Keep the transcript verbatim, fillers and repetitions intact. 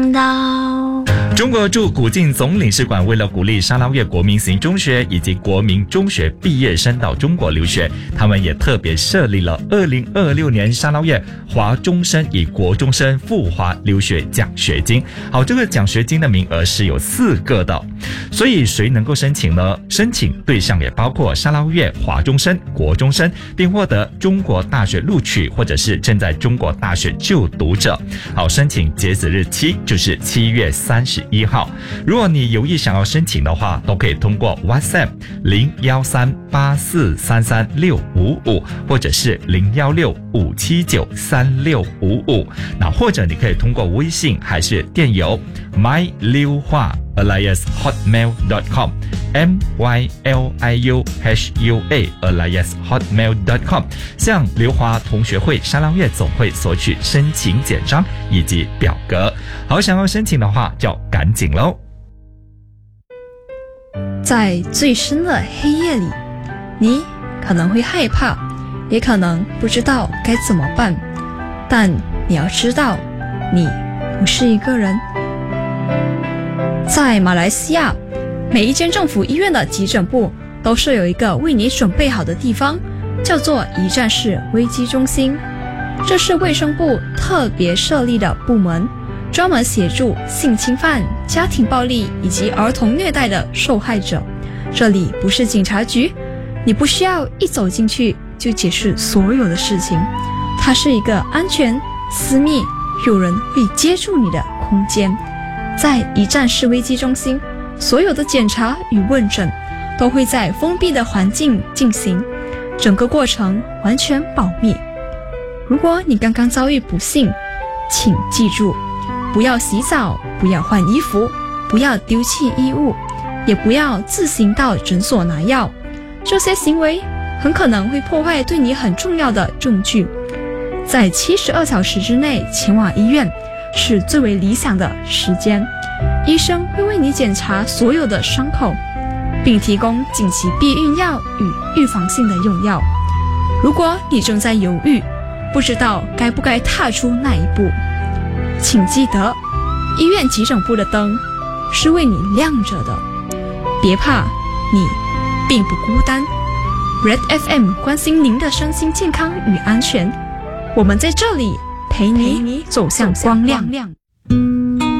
到中国驻古晋总领事馆为了鼓励沙捞越国民型中学以及国民中学毕业生到中国留学，他们也特别设立了二零二六年沙捞越华中生与国中生赴华留学奖学金。好，这个奖学金的名额是有四个的，所以谁能够申请呢？申请对象也包括沙捞越华中生、国中生，并获得中国大学录取或者是正在中国大学就读者。好，申请截止日期就是七月三十一号。如果你有意想要申请的话，都可以通过 WhatsApp 零一三八四三三六五五或者是零一六五七九三六五五，那或者你可以通过微信还是电邮 my 溜话 alias hotmail dot com m y l i u h u a alias hotmail dot com 向留华同学会沙捞越总会索取申请简章以及表格。好，想要申请的话就赶紧咯。 在最深的黑夜里，你可能会害怕，也可能不知道该怎么办，但你要知道，你不是一个人。在马来西亚，每一间政府医院的急诊部都设有一个为你准备好的地方，叫做一站式危机中心。这是卫生部特别设立的部门，专门协助性侵犯、家庭暴力以及儿童虐待的受害者。这里不是警察局，你不需要一走进去就解释所有的事情，它是一个安全、私密、有人会接住你的空间。在一站式危机中心，所有的检查与问诊都会在封闭的环境进行，整个过程完全保密。如果你刚刚遭遇不幸，请记住，不要洗澡，不要换衣服，不要丢弃衣物，也不要自行到诊所拿药，这些行为很可能会破坏对你很重要的证据。在七十二小时之内前往医院是最为理想的时间，医生会为你检查所有的伤口，并提供紧急避孕药与预防性的用药。如果你正在犹豫，不知道该不该踏出那一步，请记得，医院急诊部的灯是为你亮着的，别怕，你并不孤单。 Red F M 关心您的身心健康与安全，我们在这里陪你走向光亮。